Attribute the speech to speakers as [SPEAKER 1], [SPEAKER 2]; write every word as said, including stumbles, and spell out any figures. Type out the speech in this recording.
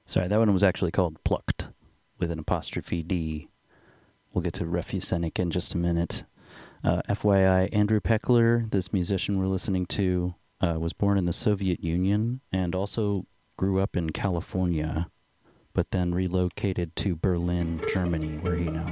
[SPEAKER 1] Sorry, that one was actually called Plucked with an apostrophe D. We'll get to Refusenic in just a minute. Uh, F Y I, Andrew Peckler, this musician we're listening to, uh, was born in the Soviet Union and also grew up in California, but then relocated to Berlin, Germany, where he now